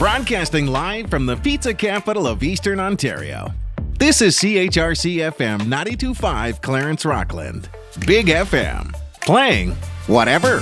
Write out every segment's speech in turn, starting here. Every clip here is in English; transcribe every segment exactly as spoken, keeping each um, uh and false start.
Broadcasting live from the pizza capital of Eastern Ontario. This is C H R C F M ninety-two point five Clarence Rockland. Big F M. Playing whatever.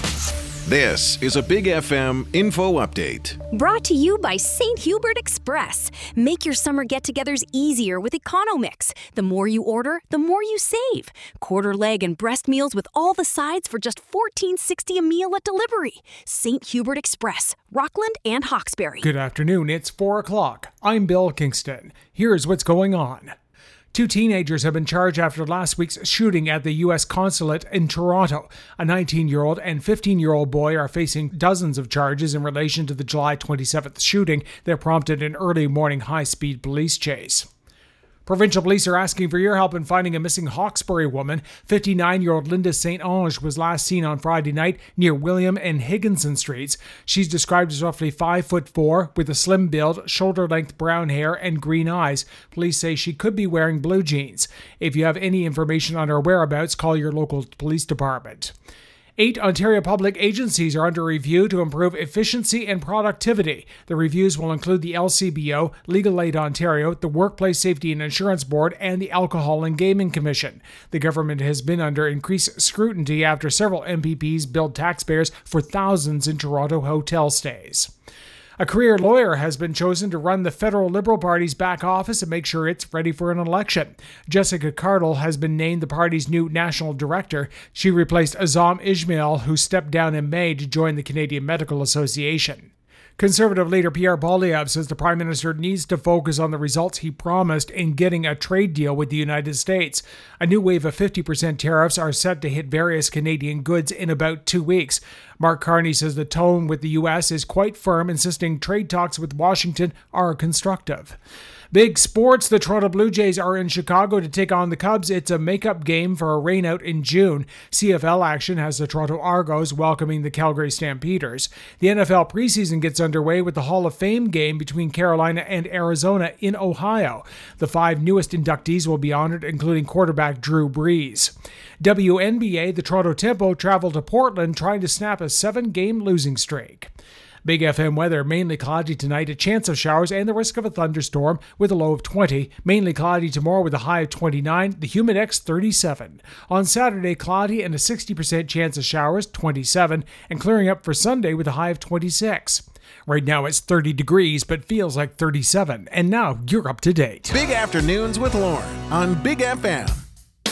This is a Big F M info update. Brought to you by Saint Hubert Express. Make your summer get-togethers easier with Economix. The more you order, the more you save. Quarter leg and breast meals with all the sides for just fourteen sixty a meal at delivery. Saint Hubert Express, Rockland and Hawkesbury. Good afternoon, it's four o'clock. I'm Bill Kingston. Here's what's going on. Two teenagers have been charged after last week's shooting at the U S consulate in Toronto. A nineteen-year-old and fifteen-year-old boy are facing dozens of charges in relation to the July twenty-seventh shooting that prompted an early morning high-speed police chase. Provincial police are asking for your help in finding a missing Hawkesbury woman. fifty-nine-year-old Linda Saint Ange was last seen on Friday night near William and Higginson Streets. She's described as roughly five foot four, with a slim build, shoulder-length brown hair, and green eyes. Police say she could be wearing blue jeans. If you have any information on her whereabouts, call your local police department. Eight Ontario public agencies are under review to improve efficiency and productivity. The reviews will include the L C B O, Legal Aid Ontario, the Workplace Safety and Insurance Board, and the Alcohol and Gaming Commission. The government has been under increased scrutiny after several M P Ps billed taxpayers for thousands in Toronto hotel stays. A career lawyer has been chosen to run the federal Liberal Party's back office and make sure it's ready for an election. Jessica Cardle has been named the party's new national director. She replaced Azam Ismail, who stepped down in May to join the Canadian Medical Association. Conservative leader Pierre Poilievre says the Prime Minister needs to focus on the results he promised in getting a trade deal with the United States. A new wave of fifty percent tariffs are set to hit various Canadian goods in about two weeks. Mark Carney says the tone with the U S is quite firm, insisting trade talks with Washington are constructive. Big sports, the Toronto Blue Jays are in Chicago to take on the Cubs. It's a make-up game for a rainout in June. C F L action has the Toronto Argos welcoming the Calgary Stampeders. The N F L preseason gets underway with the Hall of Fame game between Carolina and Arizona in Ohio. The five newest inductees will be honored, including quarterback Drew Brees. W N B A, the Toronto Tempo travel to Portland trying to snap a seven-game losing streak. Big F M weather, mainly cloudy tonight, a chance of showers and the risk of a thunderstorm with a low of twenty. Mainly cloudy tomorrow with a high of twenty-nine, the humid X thirty-seven. On Saturday, cloudy and a sixty percent chance of showers, twenty-seven, and clearing up for Sunday with a high of twenty-six. Right now it's thirty degrees, but feels like thirty-seven. And now you're up to date. Big Afternoons with Lauren on Big F M.